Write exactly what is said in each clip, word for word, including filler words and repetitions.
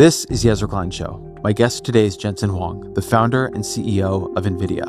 This is Yezra Klein Show. My guest today is Jensen Huang, the founder and C E O of NVIDIA.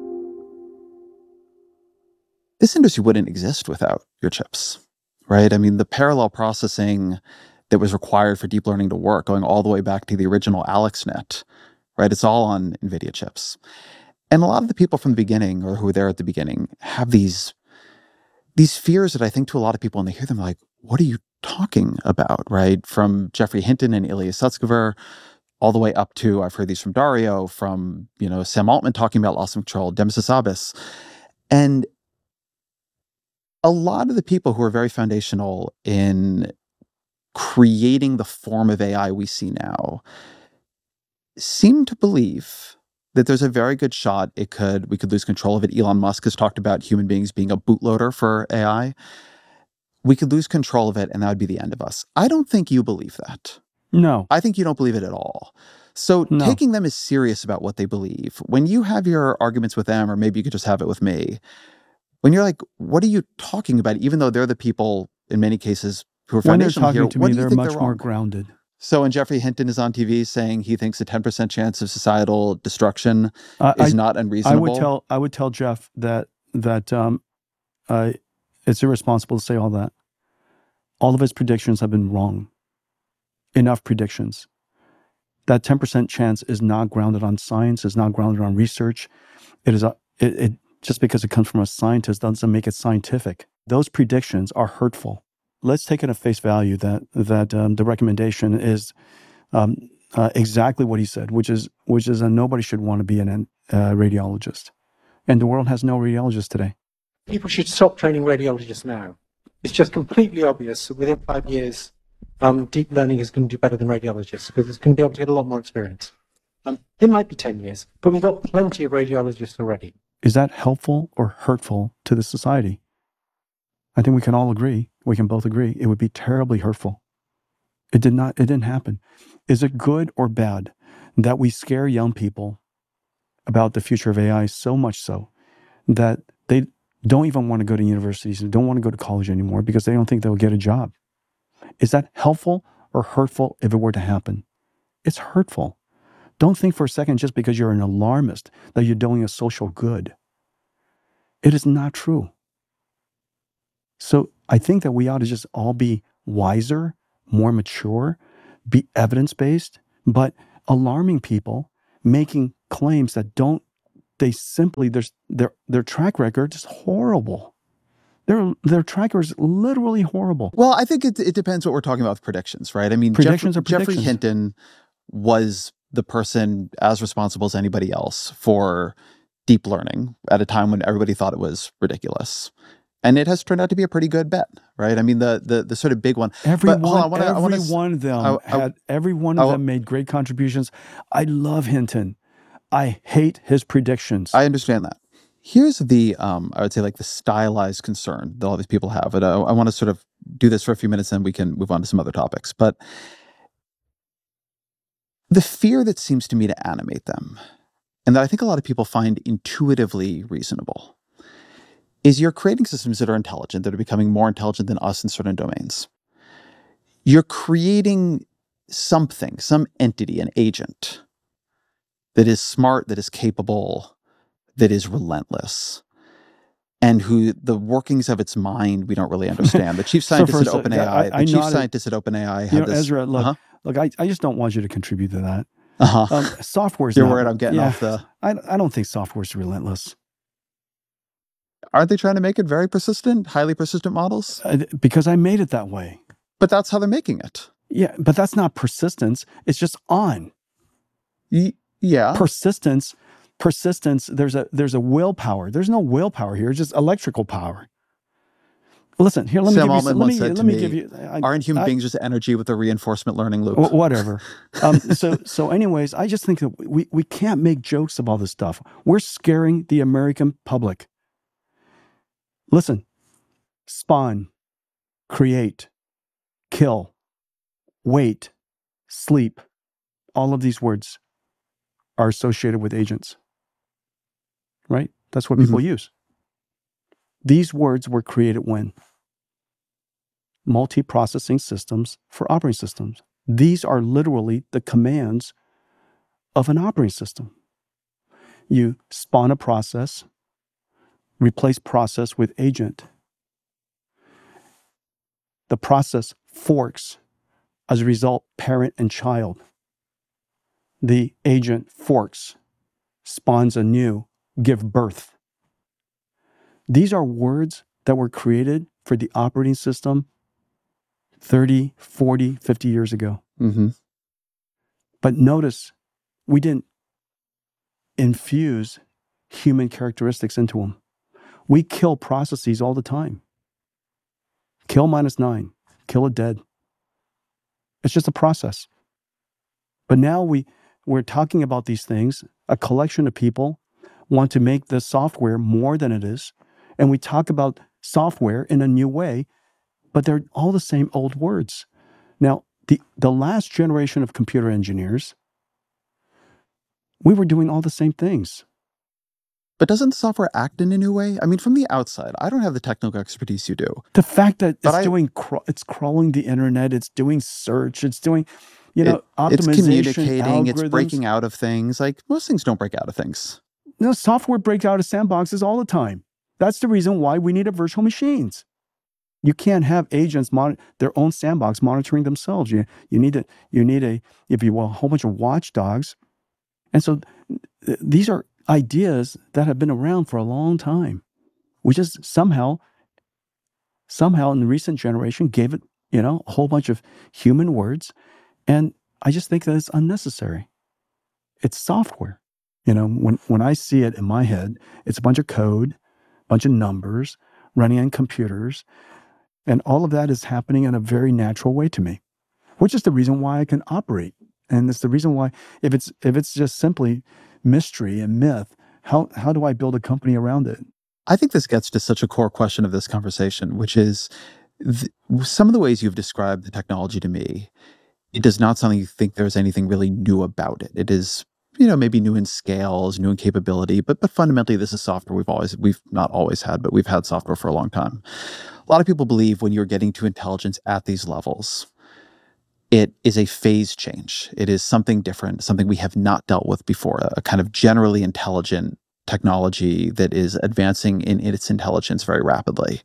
This industry wouldn't exist without your chips, right? I mean, the parallel processing that was required for deep learning to work, going all the way back to the original AlexNet, right? It's all on NVIDIA chips. And a lot of the people from the beginning, or who were there at the beginning, have these, these fears that I think to a lot of people, when they hear them, like, what are you talking about, right? From Geoffrey Hinton and Ilya Sutskever, all the way up to, I've heard these from Dario, from, you know, Sam Altman talking about loss of control, Demis Hassabis. And a lot of the people who are very foundational in creating the form of A I we see now seem to believe that there's a very good shot it could, we could lose control of it. Elon Musk has talked about human beings being a bootloader for A I. We could lose control of it, and that would be the end of us. I don't think you believe that. No. I think you don't believe it at all. So No. taking them as serious about what they believe, when you have your arguments with them, or maybe you could just have it with me, when you're like, what are you talking about? Even though they're the people, in many cases, who are When they're foundational talking here, to what me, do you they're think much they're more wrong? grounded. So when Geoffrey Hinton is on T V saying he thinks a ten percent chance of societal destruction I, is I, not I unreasonable. would tell I would tell Jeff that that um, uh, it's irresponsible to say all that. All of his predictions have been wrong. Enough predictions. That ten percent chance is not grounded on science, is not grounded on research. It is a, it, it just because it comes from a scientist doesn't make it scientific. Those predictions are hurtful. Let's take it at face value that that um, the recommendation is um, uh, exactly what he said, which is which is that nobody should want to be an uh, radiologist, and the world has no radiologists today. People should stop training radiologists now. It's just completely obvious that within five years, um, deep learning is going to do better than radiologists because it's going to be able to get a lot more experience. Um, it might be ten years, but we've got plenty of radiologists already. Is that helpful or hurtful to the society? I think we can all agree, we can both agree, it would be terribly hurtful. It did not, it didn't happen. Is it good or bad that we scare young people about the future of A I so much so that they don't even want to go to universities and don't want to go to college anymore because they don't think they'll get a job? Is that helpful or hurtful if it were to happen? It's hurtful. Don't think for a second just because you're an alarmist that you're doing a social good. It is not true. So I think that we ought to just all be wiser, more mature, be evidence-based, but alarming people, making claims that don't, they simply, there's, their their track record is horrible. Their, their track record is literally horrible. Well, I think it, it depends what we're talking about with predictions, right? I mean, Predictions Jeff, are predictions. Geoffrey Hinton was the person as responsible as anybody else for deep learning at a time when everybody thought it was ridiculous. And it has turned out to be a pretty good bet, right? I mean, the the, the sort of big one. Every but, one, on, I wanna, every I wanna, one of them I, I, had, every one of I, them made great contributions. I love Hinton. I hate his predictions. I understand that. Here's the, um, I would say, like the stylized concern that all these people have. And I, I want to sort of do this for a few minutes, and we can move on to some other topics. But the fear that seems to me to animate them, and that I think a lot of people find intuitively reasonable, is you're creating systems that are intelligent, that are becoming more intelligent than us in certain domains. You're creating something, some entity, an agent that is smart, that is capable, that is relentless, and who the workings of its mind we don't really understand. The chief scientist so at a, OpenAI, I, I the chief nodded, scientist at OpenAI had you know, this. Ezra, look, uh-huh, look, I, I just don't want you to contribute to that. uh-huh. Um, software's You're not, worried I'm getting yeah, off the. I, I don't think software's relentless. Aren't they trying to make it very persistent, highly persistent models? Uh, because I made it that way. But that's how they're making it. Yeah, but that's not persistence. It's just on. Y- yeah. Persistence, persistence. There's a there's a willpower. There's no willpower here. It's just electrical power. Listen, here. Let me Sam give you. Altman Some, let once me said let to me me, give you. I, aren't human I, beings just energy with a reinforcement learning loop? w- whatever. um, so so, anyways, I just think that we we can't make jokes of all this stuff. We're scaring the American public. Listen, spawn, create, kill, wait, sleep. All of these words are associated with agents, right? That's what people Mm-hmm. use. These words were created when? Multi-processing systems for operating systems. These are literally the commands of an operating system. You spawn a process, replace process with agent. The process forks. As a result, parent and child. The agent forks, spawns anew, give birth. These are words that were created for the operating system thirty, forty, fifty years ago. Mm-hmm. But notice, we didn't infuse human characteristics into them. We kill processes all the time. Kill minus nine, kill it dead. It's just a process. But now we, we're talking about these things. A collection of people want to make the software more than it is. And we talk about software in a new way, but they're all the same old words. Now, the, the last generation of computer engineers, we were doing all the same things. But doesn't the software act in a new way? I mean, from the outside, I don't have the technical expertise you do. The fact that But it's I- doing, craw- it's crawling the internet, it's doing search, it's doing, you know, It- optimization, it's communicating, it's algorithms. breaking out of things. Like, most things don't break out of things. No, software breaks out of sandboxes all the time. That's the reason why we need a virtual machines. You can't have agents mon- their own sandbox monitoring themselves. You you need a you need a if you will a whole bunch of watchdogs, and so th- these are ideas that have been around for a long time. We just somehow somehow in the recent generation gave it you know a whole bunch of human words, and I just think that it's unnecessary. It's software. You know, when when I see it in my head, it's a bunch of code, bunch of numbers running on computers, and all of that is happening in a very natural way to me, which is the reason why I can operate. And it's the reason why, if it's if it's just simply mystery and myth, how how do I build a company around it? I think this gets to such a core question of this conversation, which is th- some of the ways you've described the technology to me. It does not sound like you think there's anything really new about it. It is, you know, maybe new in scales, new in capability, but but fundamentally, this is software we've always we've not always had, but we've had software for a long time. A lot of people believe when you're getting to intelligence at these levels, it is a phase change. It is something different, something we have not dealt with before, a kind of generally intelligent technology that is advancing in its intelligence very rapidly.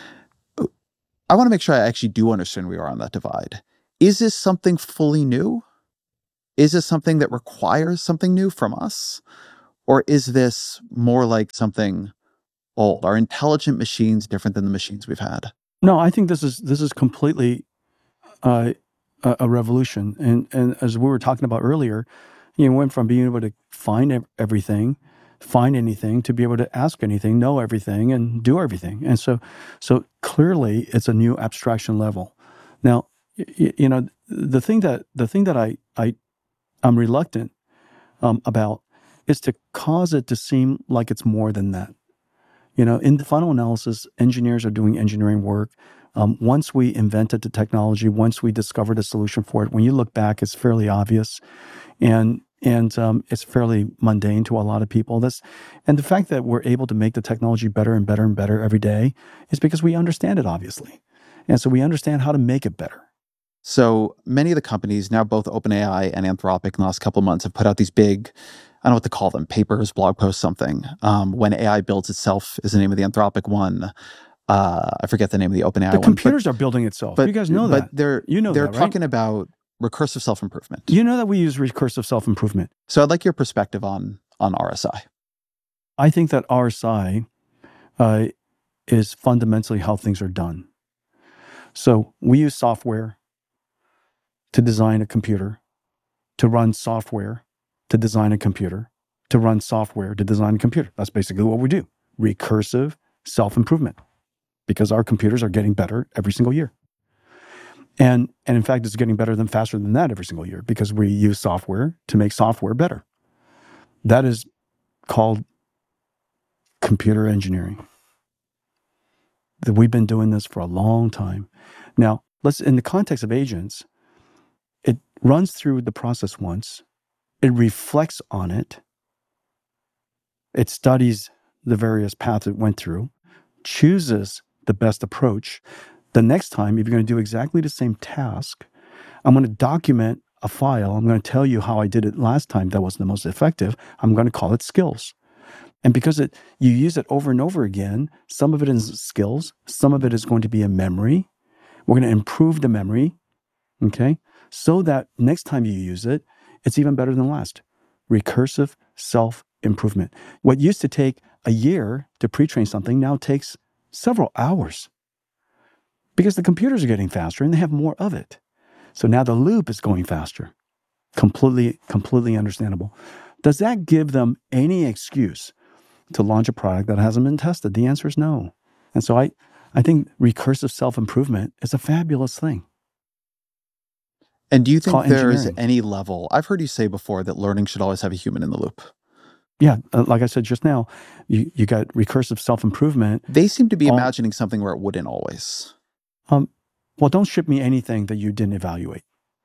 I want to make sure I actually do understand where we are on that divide. Is this something fully new? Is this something that requires something new from us? Or is this more like something old? Are intelligent machines different than the machines we've had? No, I think this is this is completely uh, a, a revolution. And and as we were talking about earlier, you know, went from being able to find ev- everything, find anything, to be able to ask anything, know everything, and do everything. And so, so clearly, it's a new abstraction level. Now, y- you know, the thing that the thing that I I I'm reluctant um, about is to cause it to seem like it's more than that. You know, in the final analysis, engineers are doing engineering work. Um, once we invented the technology, once we discovered a solution for it, when you look back, it's fairly obvious, and and um, it's fairly mundane to a lot of people. That's and the fact that we're able to make the technology better and better and better every day is because we understand it, obviously, and so we understand how to make it better. So many of the companies, now both OpenAI and Anthropic in the last couple of months, have put out these big, I don't know what to call them, papers, blog posts, something. Um, when A I builds itself is the name of the Anthropic one. Uh, I forget the name of the OpenAI The one. computers are building itself. but, You guys know but that. they're You know they're that, right? talking about recursive self-improvement. You know that we use recursive self-improvement. So I'd like your perspective on on R S I. I think that R S I uh, is fundamentally how things are done. So we use software to design a computer, to run software to design a computer, to run software to design a computer. That's basically what we do. Recursive self-improvement, because our computers are getting better every single year. And, and in fact, it's getting better than faster than that every single year because we use software to make software better. That is called computer engineering. That we've been doing this for a long time. Now, let's in the context of agents, it runs through the process once, it reflects on it, it studies the various paths it went through, chooses the best approach. The next time, if you're going to do exactly the same task, I'm going to document a file. I'm going to tell you how I did it last time that was the most effective. I'm going to call it skills. And because it you use it over and over again, some of it is skills, some of it is going to be a memory. We're going to improve the memory, okay? So that next time you use it, it's even better than last. Recursive self-improvement. What used to take a year to pre-train something now takes several hours because the computers are getting faster and they have more of it. So now the loop is going faster. Completely, completely understandable. Does that give them any excuse to launch a product that hasn't been tested? The answer is no. And so I, I think recursive self-improvement is a fabulous thing. And do you It's called think there is engineering. any level? I've heard you say before that learning should always have a human in the loop. Yeah, uh, like I said just now, you, you got recursive self-improvement. They seem to be all- imagining something where it wouldn't always. Um, well, don't ship me anything that you didn't evaluate.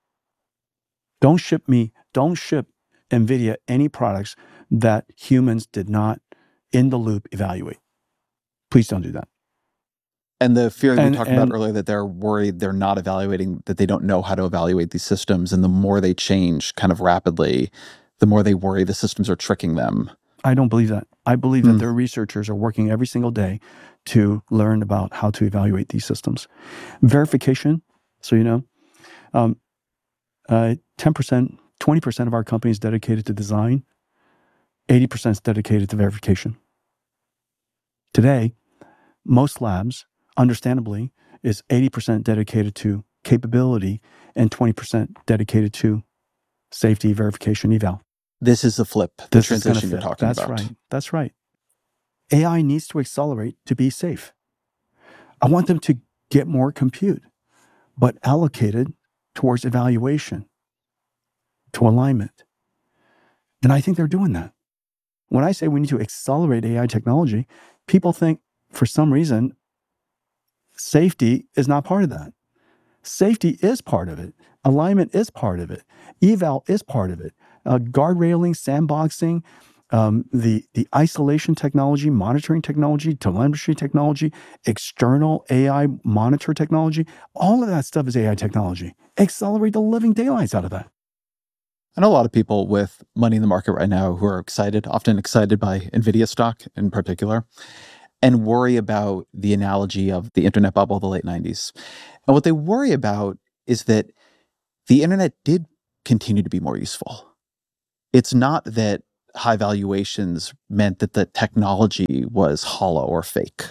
Don't ship me, don't ship NVIDIA any products that humans did not, in the loop, evaluate. Please don't do that. And the fear that And- we talked about and- earlier, that they're worried they're not evaluating, that they don't know how to evaluate these systems. And the more they change kind of rapidly, the more they worry the systems are tricking them. I don't believe that. I believe Hmm. that their researchers are working every single day to learn about how to evaluate these systems. Verification, so you know, um, uh, ten percent, twenty percent of our company is dedicated to design, eighty percent is dedicated to verification. Today, most labs, understandably, is eighty percent dedicated to capability and twenty percent dedicated to safety, verification, eval. This is the flip, the This is gonna transition you're fit. talking That's about. right. That's right. A I needs to accelerate to be safe. I want them to get more compute, but allocated towards evaluation, to alignment. And I think they're doing that. When I say we need to accelerate A I technology, people think for some reason safety is not part of that. Safety is part of it. Alignment is part of it. Eval is part of it. Uh, guardrailing, sandboxing, um, the, the isolation technology, monitoring technology, telemetry technology, external A I monitor technology, all of that stuff is A I technology. Accelerate the living daylights out of that. I know a lot of people with money in the market right now who are excited, often excited by NVIDIA stock in particular, and worry about the analogy of the internet bubble of the late nineties. And what they worry about is that the internet did continue to be more useful. It's not that high valuations meant that the technology was hollow or fake.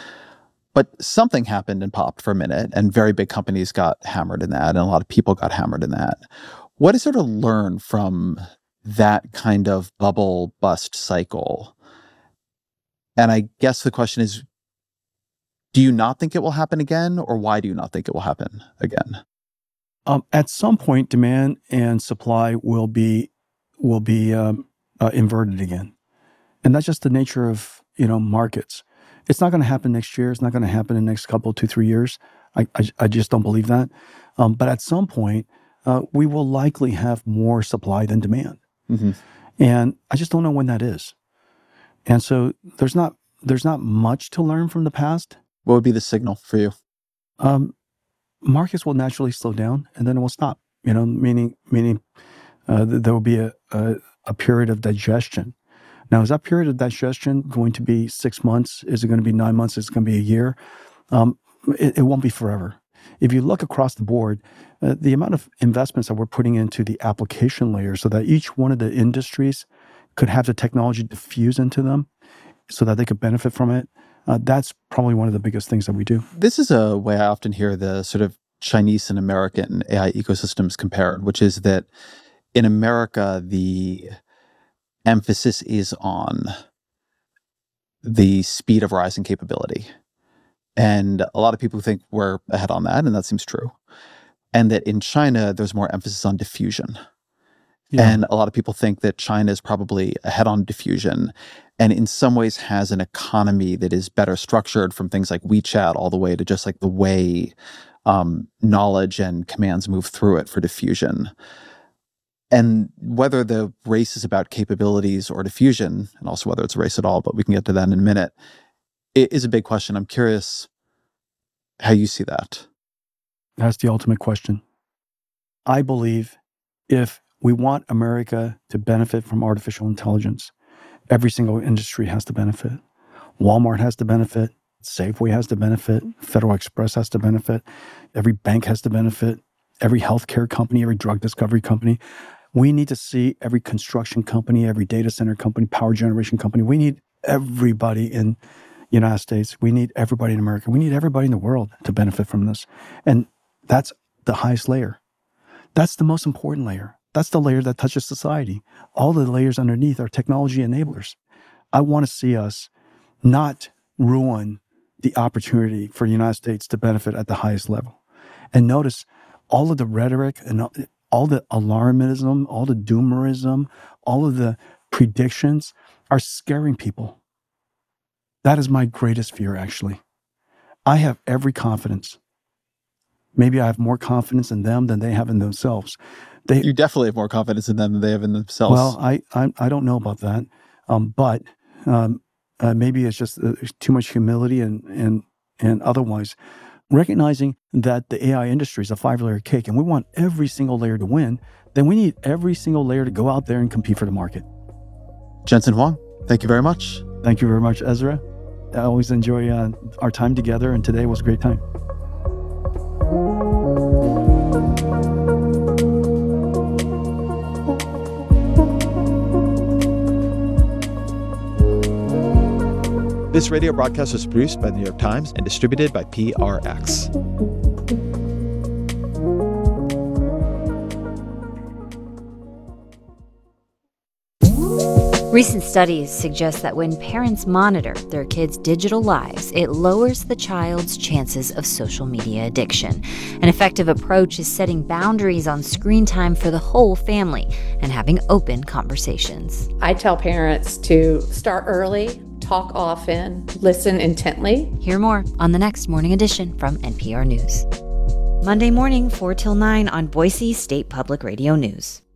But something happened and popped for a minute, and very big companies got hammered in that, and a lot of people got hammered in that. What is there to learn from that kind of bubble bust cycle? And I guess the question is, do you not think it will happen again, or why do you not think it will happen again? Um, at some point, demand and supply will be will be um, uh, inverted again, and that's just the nature of you know markets. It's not going to happen next year. It's not going to happen in the next couple, two, three years. I I, I just don't believe that. Um, but at some point, uh, we will likely have more supply than demand, Mm-hmm. and I just don't know when that is. And so there's not there's not much to learn from the past. What would be the signal for you? Um, markets will naturally slow down and then it will stop, you know, meaning, meaning uh, th- there will be a, a, a period of digestion. Now, is that period of digestion going to be six months? Is it going to be nine months? Is it going to be a year? Um, it, it won't be forever. If you look across the board, uh, the amount of investments that we're putting into the application layer so that each one of the industries could have the technology diffuse into them so that they could benefit from it, uh, that's probably one of the biggest things that we do. This is a way I often hear the sort of Chinese and American A I ecosystems compared, which is that in America, the emphasis is on the speed of rise in capability. And a lot of people think we're ahead on that, and that seems true. And that in China, there's more emphasis on diffusion. Yeah. And a lot of people think that China is probably ahead on diffusion and in some ways has an economy that is better structured, from things like WeChat all the way to just like the way um, knowledge and commands move through it for diffusion. And whether the race is about capabilities or diffusion, and also whether it's a race at all, but we can get to that in a minute, it is a big question. I'm curious how you see that. That's the ultimate question. I believe if we want America to benefit from artificial intelligence, every single industry has to benefit. Walmart has to benefit. Safeway has to benefit. Federal Express has to benefit. Every bank has to benefit. Every healthcare company, every drug discovery company. We need to see every construction company, every data center company, power generation company. We need everybody in the United States. We need everybody in America. We need everybody in the world to benefit from this. And that's the highest layer. That's the most important layer. That's the layer that touches society. All the layers underneath are technology enablers. I want to see us not ruin the opportunity for the United States to benefit at the highest level. And notice all of the rhetoric and all the alarmism, all the doomerism, all of the predictions are scaring people. That is my greatest fear, actually. I have every confidence. Maybe I have more confidence in them than they have in themselves. They, You definitely have more confidence in them than they have in themselves. well, I, I I don't know about that, um, but um, uh, maybe it's just uh, too much humility and and and otherwise recognizing that the A I industry is a five-layer cake, and we want every single layer to win. Then we need every single layer to go out there and compete for the market. Jensen Huang, thank you very much. Thank you very much, Ezra. I always enjoy uh, our time together, and today was a great time. This radio broadcast was produced by the New York Times and distributed by P R X. Recent studies suggest that when parents monitor their kids' digital lives, it lowers the child's chances of social media addiction. An effective approach is setting boundaries on screen time for the whole family and having open conversations. I tell parents to start early, talk often, listen intently. Hear more on the next Morning Edition from N P R News. Monday morning, four till nine on Boise State Public Radio News.